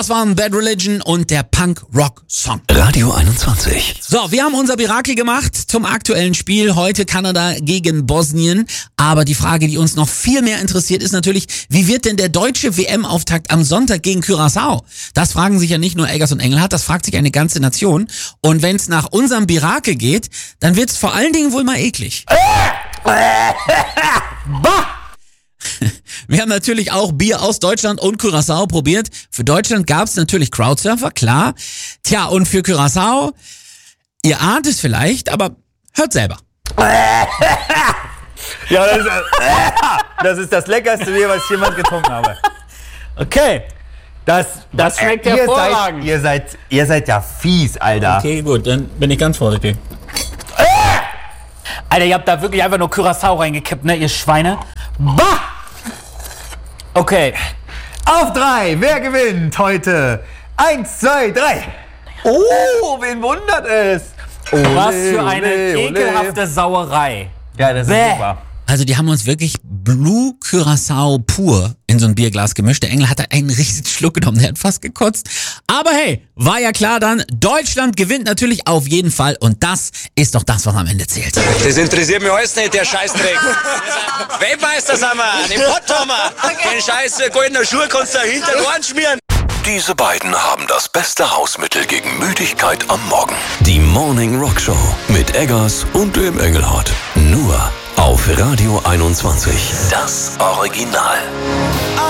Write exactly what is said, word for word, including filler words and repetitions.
Das waren Bad Religion und der Punk-Rock-Song. Radio einundzwanzig. So, wir haben unser Mirakel gemacht zum aktuellen Spiel. Heute Kanada gegen Bosnien. Aber die Frage, die uns noch viel mehr interessiert, ist natürlich, wie wird denn der deutsche W M-Auftakt am Sonntag gegen Curaçao? Das fragen sich ja nicht nur Eggers und Engelhardt, das fragt sich eine ganze Nation. Und wenn es nach unserem Mirakel geht, dann wird es vor allen Dingen wohl mal eklig. Wir haben natürlich auch Bier aus Deutschland und Curaçao probiert. Für Deutschland gab es natürlich Crowdsurfer, klar. Tja, und für Curaçao, ihr ahnt es vielleicht, aber hört selber. Ja, das ist, das ist das leckerste Bier, was ich jemals getrunken habe. Okay, das, das schmeckt ihr hervorragend. Seid, ihr, seid, ihr seid ja fies, Alter. Okay, gut, dann bin ich ganz vorsichtig. Alter, ihr habt da wirklich einfach nur Curaçao reingekippt, ne, ihr Schweine. Bah! Okay. Auf drei, wer gewinnt heute? Eins, zwei, drei. Oh, wen wundert es? Ole, Was für eine ole, ole. ekelhafte Sauerei. Ja, das ist Bäh. super. Also die haben uns wirklich Blue Curaçao pur in so ein Bierglas gemischt. Der Engel hat da einen riesigen Schluck genommen, der hat fast gekotzt. Aber hey, war ja klar dann, Deutschland gewinnt natürlich auf jeden Fall und das ist doch das, was am Ende zählt. Das interessiert mich alles nicht, der Scheißdreck. Weltmeister sind wir, den Pott haben wir. Den scheiß goldenen Schuh kannst du hinter den Ohren schmieren. Diese beiden haben das beste Hausmittel gegen Müdigkeit am Morgen. Die Morning Rock Show mit Eggers und dem Engelhardt. Nur auf Radio einundzwanzig. Das Original.